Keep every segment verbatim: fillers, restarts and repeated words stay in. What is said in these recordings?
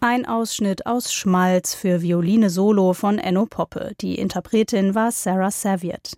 Ein Ausschnitt aus Schmalz für Violine Solo von Enno Poppe. Die Interpretin war Sarah Saviat.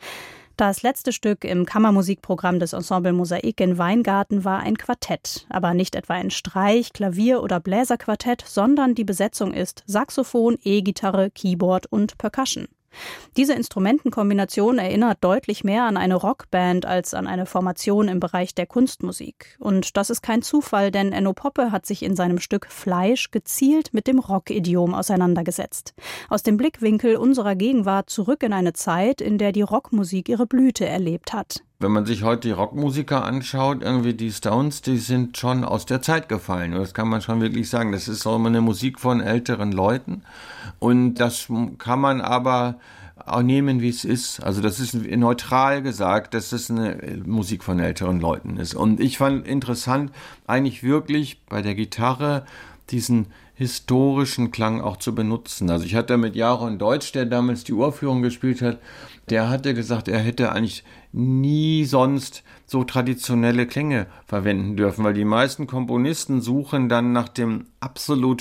Das letzte Stück im Kammermusikprogramm des Ensemble Mosaik in Weingarten war ein Quartett. Aber nicht etwa ein Streich-, Klavier- oder Bläserquartett, sondern die Besetzung ist Saxophon, E-Gitarre, Keyboard und Percussion. Diese Instrumentenkombination erinnert deutlich mehr an eine Rockband als an eine Formation im Bereich der Kunstmusik. Und das ist kein Zufall, denn Enno Poppe hat sich in seinem Stück Fleisch gezielt mit dem Rock-Idiom auseinandergesetzt. Aus dem Blickwinkel unserer Gegenwart zurück in eine Zeit, in der die Rockmusik ihre Blüte erlebt hat. Wenn man sich heute die Rockmusiker anschaut, irgendwie die Stones, die sind schon aus der Zeit gefallen. Und das kann man schon wirklich sagen. Das ist auch immer eine Musik von älteren Leuten. Und das kann man aber auch nehmen, wie es ist. Also das ist neutral gesagt, dass das eine Musik von älteren Leuten ist. Und ich fand interessant, eigentlich wirklich bei der Gitarre diesen historischen Klang auch zu benutzen. Also ich hatte mit Jaron Deutsch, der damals die Uraufführung gespielt hat, der hatte gesagt, er hätte eigentlich nie sonst so traditionelle Klänge verwenden dürfen, weil die meisten Komponisten suchen dann nach dem absolut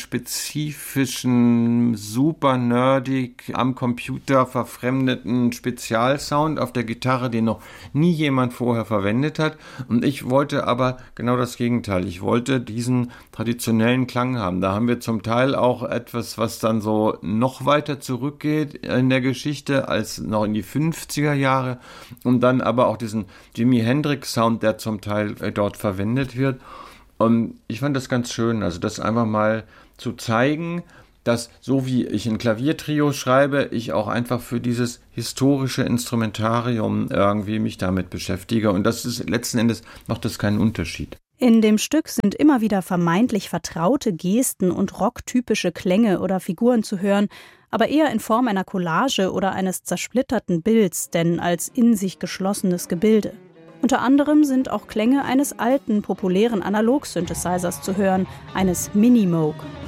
spezifischen, super nerdig, am Computer verfremdeten Spezialsound auf der Gitarre, den noch nie jemand vorher verwendet hat. Und ich wollte aber genau das Gegenteil. Ich wollte diesen traditionellen Klang haben. Da haben wir zum Teil auch etwas, was dann so noch weiter zurückgeht in der Geschichte als noch in die fünfziger Jahre und dann aber auch diesen Jimi Hendrix Sound, der zum Teil äh, dort verwendet wird. Und ich fand das ganz schön, also das einfach mal zu zeigen, dass so wie ich ein Klaviertrio schreibe, ich auch einfach für dieses historische Instrumentarium irgendwie mich damit beschäftige. Und das ist letzten Endes macht das keinen Unterschied. In dem Stück sind immer wieder vermeintlich vertraute Gesten und rocktypische Klänge oder Figuren zu hören, aber eher in Form einer Collage oder eines zersplitterten Bilds, denn als in sich geschlossenes Gebilde. Unter anderem sind auch Klänge eines alten, populären Analog-Synthesizers zu hören, eines Minimoog.